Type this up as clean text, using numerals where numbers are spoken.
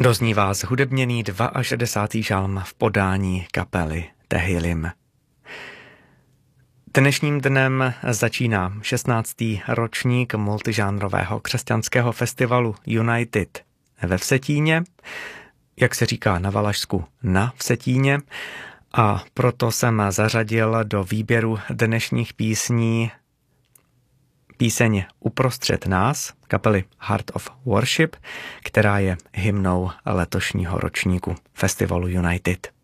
Doznívá zhudebněný 62. žalm v podání kapely Tehillim. Dnešním dnem začíná 16. ročník multižánrového křesťanského festivalu United ve Vsetíně, jak se říká na Valašsku na Vsetíně, a proto jsem zařadil do výběru dnešních písní píseň Uprostřed nás kapely Heart of Worship, která je hymnou letošního ročníku festivalu United.